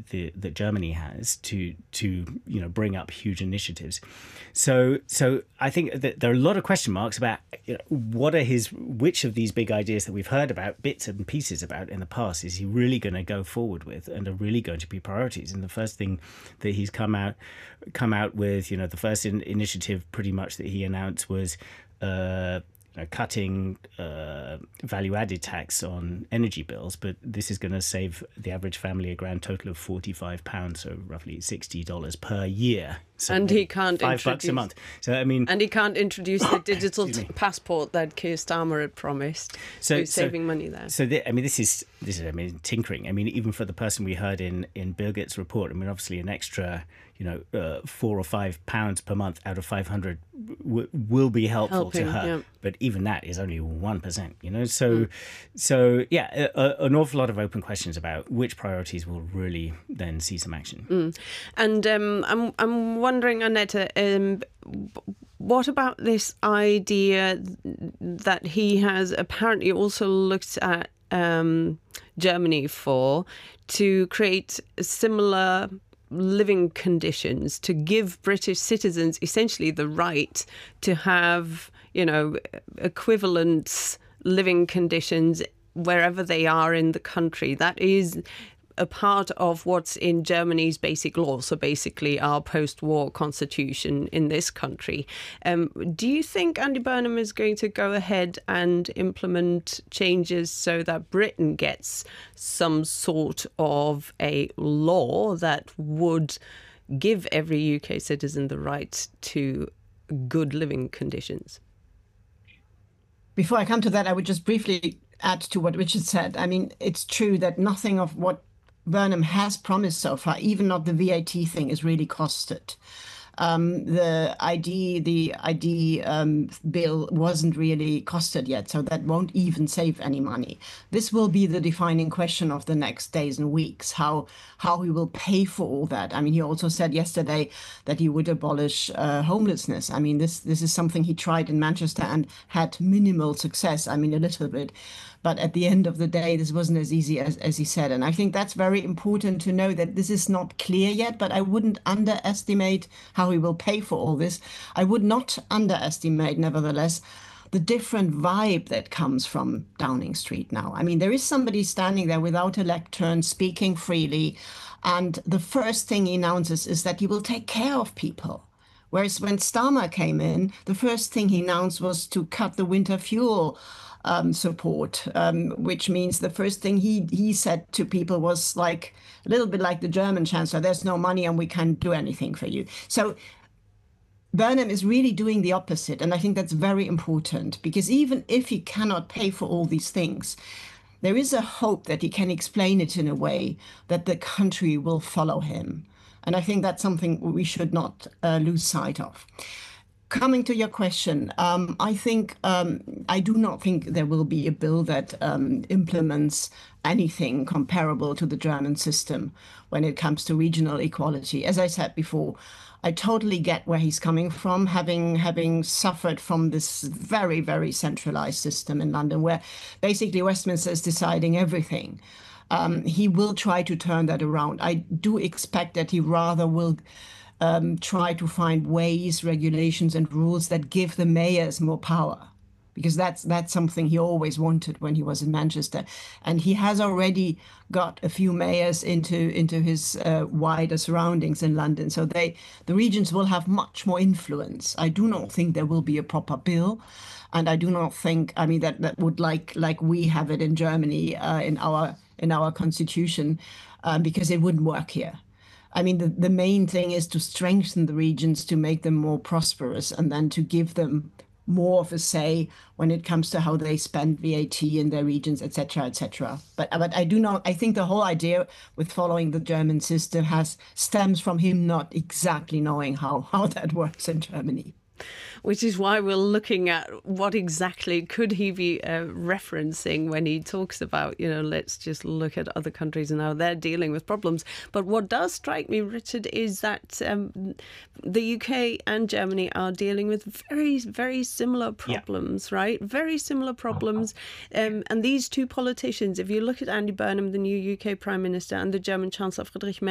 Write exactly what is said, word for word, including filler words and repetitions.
the, that Germany has to to you know bring up huge initiatives. So so I think that there are a lot of question marks about you know, what are his which of these big ideas that we've heard about bits and pieces about in the past is he really going to go forward with and are really going to be priorities. And the first thing that he's come out come out with, you know, the first in, initiative pretty much that he announced was uh, you know, cutting uh, value-added tax on energy bills, but this is going to save the average family a grand total of forty-five pounds, so roughly sixty dollars per year. So and he can't five introduce, bucks a month. So I mean, and he can't introduce the digital t- passport that Keir Starmer had promised. So he's saving so, money there. So the, I mean, this is this is I mean tinkering. I mean, even for the person we heard in in Birgit's report, I mean, obviously an extra, you know, uh, four or five pounds per month out of five hundred w- will be helpful Helping, to her. yeah. But even that is only one percent. You know, so Mm. so yeah, a, a, an awful lot of open questions about which priorities will really then see some action. Mm. And um, I'm I'm wondering, Annette, um, what about this idea that he has apparently also looked at um, Germany for to create similar living conditions, to give British citizens essentially the right to have, you know, equivalent living conditions wherever they are in the country. That is a part of what's in Germany's basic law, so basically our post-war constitution in this country. Um, do you think Andy Burnham is going to go ahead and implement changes so that Britain gets some sort of a law that would give every U K citizen the right to good living conditions? Before I come to that, I would just briefly add to what Richard said. I mean, it's true that nothing of what Burnham has promised so far, even not the V A T thing, is really costed. Um, the I D, the I D um, bill wasn't really costed yet, so that won't even save any money. This will be the defining question of the next days and weeks, how how he will pay for all that. I mean, he also said yesterday that he would abolish uh, homelessness. I mean, this this is something he tried in Manchester and had minimal success. I mean, a little bit. But at the end of the day, this wasn't as easy as, as he said. And I think that's very important to know that this is not clear yet, but I wouldn't underestimate how he will pay for all this. I would not underestimate, nevertheless, the different vibe that comes from Downing Street now. I mean, there is somebody standing there without a lectern, speaking freely. And the first thing he announces is that he will take care of people. Whereas when Starmer came in, the first thing he announced was to cut the winter fuel Um, support, um, which means the first thing he he said to people was like a little bit like the German chancellor, there's no money and we can't do anything for you. So Burnham is really doing the opposite. And I think that's very important, because even if he cannot pay for all these things, there is a hope that he can explain it in a way that the country will follow him. And I think that's something we should not uh, lose sight of. Coming to your question, um, I think um, I do not think there will be a bill that um, implements anything comparable to the German system when it comes to regional equality. As I said before, I totally get where he's coming from, having having suffered from this very, very centralized system in London, where basically Westminster is deciding everything. Um, he will try to turn that around. I do expect that he rather will Um, try to find ways, regulations and rules that give the mayors more power, because that's that's something he always wanted when he was in Manchester. And he has already got a few mayors into into his uh, wider surroundings in London. So they the regions will have much more influence. I do not think there will be a proper bill. And I do not think, I mean, that, that would like like we have it in Germany uh, in our in our constitution, uh, because it wouldn't work here. I mean, the, the main thing is to strengthen the regions, to make them more prosperous, and then to give them more of a say when it comes to how they spend V A T in their regions, et cetera, et cetera. But but I do not. I think the whole idea with following the German system has stems from him not exactly knowing how how that works in Germany. Which is why we're looking at what exactly could he be uh, referencing when he talks about, you know, let's just look at other countries and how they're dealing with problems. But what does strike me, Richard, is that um, the U K and Germany are dealing with very, very similar problems, yeah. right? Very similar problems. Um, and these two politicians, if you look at Andy Burnham, the new U K Prime Minister, and the German Chancellor Friedrich Merz,